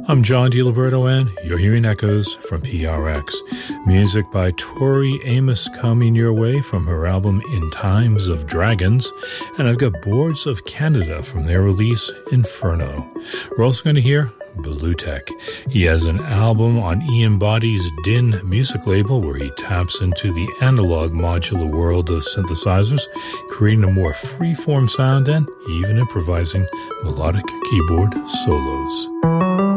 I'm John DiLiberto, and you're hearing Echoes from PRX. Music by Tori Amos coming your way from her album In Times of Dragons, and I've got Boards of Canada from their release Inferno. We're also going to hear Bluetech. He has an album on Ian Boddy's Din music label where he taps into the analog modular world of synthesizers, creating a more free-form sound and even improvising melodic keyboard solos.